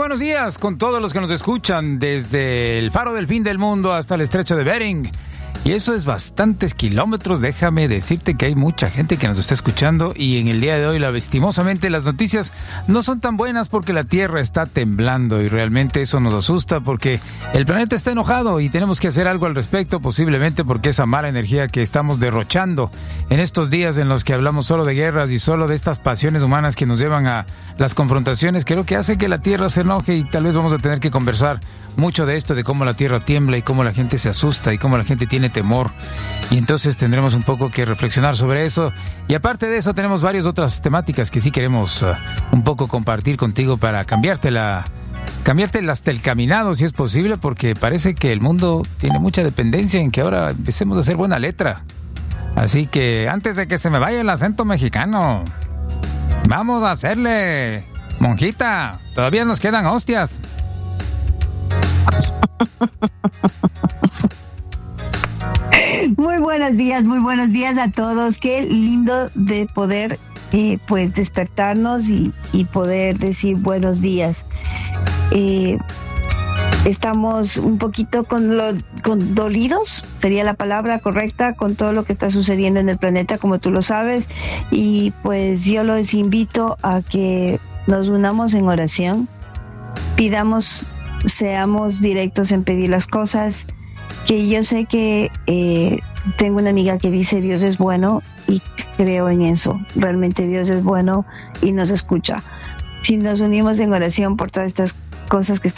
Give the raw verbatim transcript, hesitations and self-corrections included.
buenos días con todos los que nos escuchan desde el faro del fin del mundo hasta el estrecho de Bering. Y eso es bastantes kilómetros. Déjame decirte que hay mucha gente que nos está escuchando y en el día de hoy, lastimosamente, las noticias no son tan buenas porque la Tierra está temblando y realmente eso nos asusta porque el planeta está enojado y tenemos que hacer algo al respecto, posiblemente porque esa mala energía que estamos derrochando en estos días en los que hablamos solo de guerras y solo de estas pasiones humanas que nos llevan a las confrontaciones, creo que hace que la Tierra se enoje y tal vez vamos a tener que conversar mucho de esto, de cómo la Tierra tiembla y cómo la gente se asusta y cómo la gente tiene temor. Y entonces tendremos un poco que reflexionar sobre eso. Y aparte de eso tenemos varias otras temáticas que sí queremos uh, un poco compartir contigo para cambiarte la, cambiarte hasta el caminado si es posible, porque parece que el mundo tiene mucha dependencia en que ahora empecemos a hacer buena letra. Así que antes de que se me vaya el acento mexicano, vamos a hacerle, monjita, todavía nos quedan hostias. Muy buenos días, muy buenos días a todos. Qué lindo de poder eh, pues despertarnos y, y poder decir buenos días. Eh, estamos un poquito con lo, con dolidos, sería la palabra correcta, con todo lo que está sucediendo en el planeta, como tú lo sabes, y pues yo los invito a que nos unamos en oración, pidamos, seamos directos en pedir las cosas, que yo sé que eh, tengo una amiga que dice Dios es bueno y creo en eso, realmente Dios es bueno y nos escucha. Si nos unimos en oración por todas estas cosas que están